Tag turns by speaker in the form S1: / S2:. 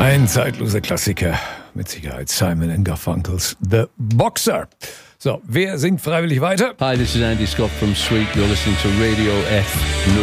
S1: Ein zeitloser Klassiker, mit Sicherheit Simon & Garfunkels The Boxer. So, wer singt freiwillig weiter?
S2: Hi, this is Andy Scott from Sweet. You're listening to Radio F.